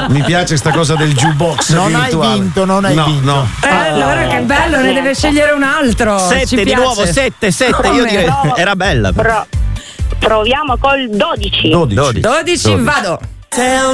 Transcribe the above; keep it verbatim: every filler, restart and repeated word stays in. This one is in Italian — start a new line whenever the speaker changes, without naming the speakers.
Mi piace sta cosa del jukebox
non
virtuale.
hai vinto, non hai
no,
vinto.
No.
Eh, allora che bello, ne deve scegliere un altro.
Sette
Ci
di
piace.
nuovo, sette, sette. Io direi
Provo-
era bella.
pro- proviamo col dodici.
dodici.
dodici, vado.
Tell